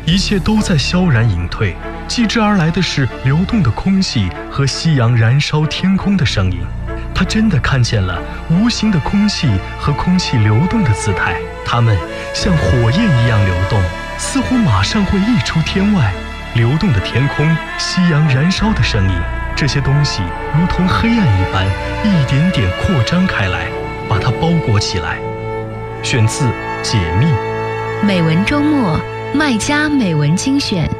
一切都在悄然隐退，继之而来的是流动的空气和夕阳燃烧天空的声音。他真的看见了无形的空气和空气流动的姿态，它们像火焰一样流动，似乎马上会溢出天外。流动的天空，夕阳燃烧的声音，这些东西如同黑暗一般，一点点扩张开来，把它包裹起来。选自《解密》。 美文周末，麦家美文精选。